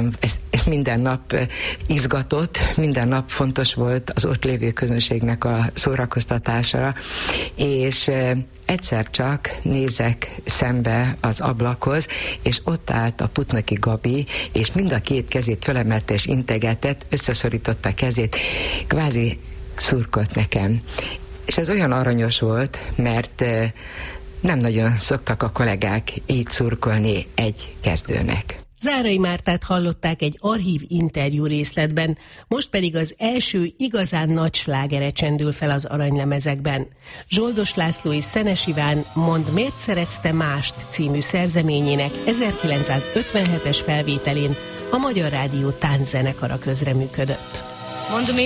ez minden nap izgatott, minden nap fontos volt az ott lévő közönségnek a szórakoztatása, és egyszer csak nézek szembe az ablakhoz, és ott állt a Putnoki Gabi, és mind a két kezét fölemelt és integetett, összeszorította a kezét, kvázi szurkolt nekem. És ez olyan aranyos volt, mert nem nagyon szoktak a kollégák így szurkolni egy kezdőnek. Zárai Mártát hallották egy archív interjú részletben, most pedig az első igazán nagy slágere csendül fel az aranylemezekben. Zsoldos László és Szenes Iván Mondd, miért szeretsz te mást című szerzeményének 1957-es felvételén a Magyar Rádió tánczenekara közreműködött. Mondd,